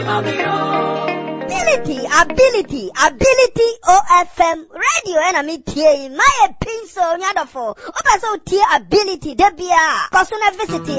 Ability OFM radio enemy tie my pencil nyadofo oba so tie ability debia cause na visit